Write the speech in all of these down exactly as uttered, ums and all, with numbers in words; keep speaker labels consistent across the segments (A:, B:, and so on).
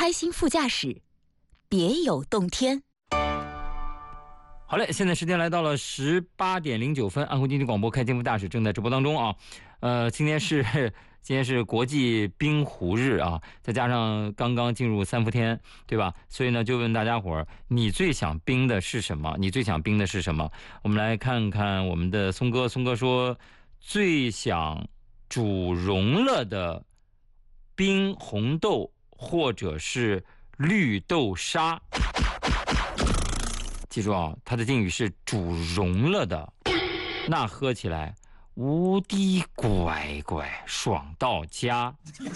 A: 开心副驾驶，别有洞天。
B: 好嘞，现在时间来到了十八点零九分，安徽经济广播开天副大使正在直播当中啊。呃，今天是今天是国际冰壶日啊，再加上刚刚进入三伏天，对吧？所以呢，就问大家伙儿，你最想冰的是什么？你最想冰的是什么？我们来看看我们的松哥，松哥说最想煮融了的冰红豆或者是绿豆沙。记住啊，它的定语是煮融了的，那喝起来无敌乖乖，爽到家。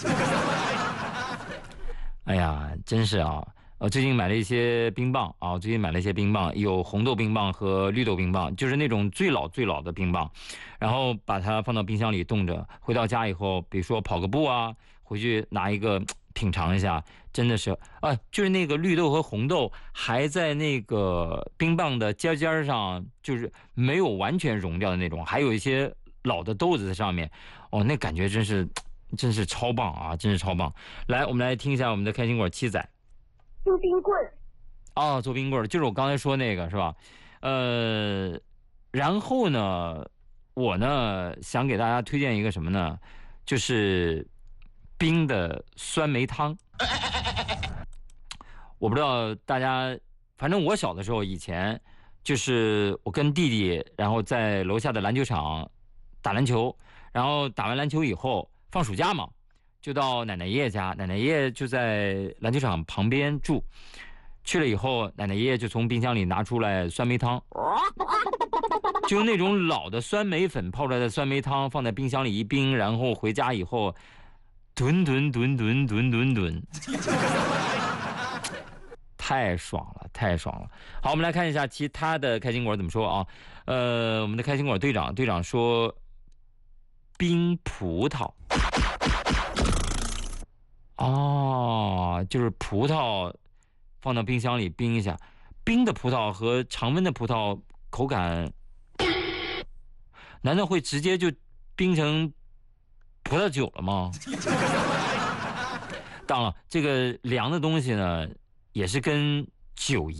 B: 哎呀，真是啊！我最近买了一些冰棒啊，最近买了一些冰棒，有红豆冰棒和绿豆冰棒，就是那种最老最老的冰棒，然后把它放到冰箱里冻着，回到家以后，比如说跑个步啊，回去拿一个品尝一下，真的是啊，就是那个绿豆和红豆还在那个冰棒的尖尖上，就是没有完全融掉的那种，还有一些老的豆子在上面，哦，那感觉真是真是超棒啊，真是超棒！来，我们来听一下我们的开心果七仔。
C: 做冰棍儿。
B: 哦，做冰棍儿，就是我刚才说那个是吧？呃，然后呢，我呢想给大家推荐一个什么呢？就是冰的酸梅汤。我不知道大家，反正我小的时候以前就是我跟弟弟，然后在楼下的篮球场打篮球，然后打完篮球以后放暑假嘛，就到奶奶爷爷家，奶奶爷爷就在篮球场旁边住。去了以后，奶奶爷爷就从冰箱里拿出来酸梅汤，就那种老的酸梅粉泡出来的酸梅汤，放在冰箱里一冰，然后回家以后吨吨吨吨吨吨吨，太爽了，太爽了。好，我们来看一下其他的开心果怎么说啊？呃，我们的开心果队长队长说冰葡萄。哦，就是葡萄放到冰箱里冰一下，冰的葡萄和常温的葡萄口感，难道会直接就冰成葡萄酒了吗？当然了，这个凉的东西呢，也是跟酒一